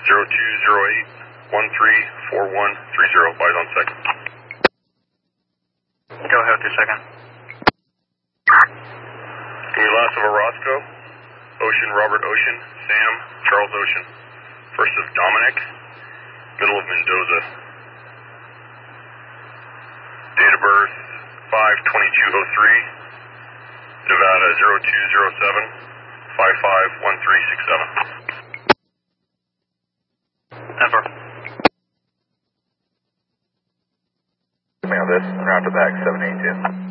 0208-134130, buys on second. Go ahead with your second. Give me last of Orozco, Ocean, Robert Ocean, Sam, Charles Ocean. First is Dominic, middle of Mendoza. Date of birth 5/22/03, Nevada 0207-551367. Denver. Give me on this, round to back 782.